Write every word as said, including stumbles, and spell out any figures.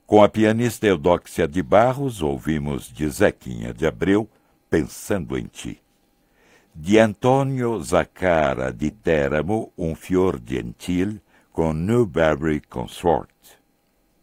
Com a pianista Eudóxia de Barros, ouvimos de Zequinha de Abreu, Pensando em Ti. De Antônio Zaccara de Teramo, Um Fior Gentil, com Newberry Consort.